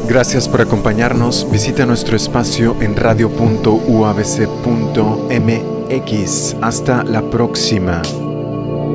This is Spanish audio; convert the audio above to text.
Gracias por acompañarnos. Visita nuestro espacio en radio.uabc.mx. Hasta la próxima.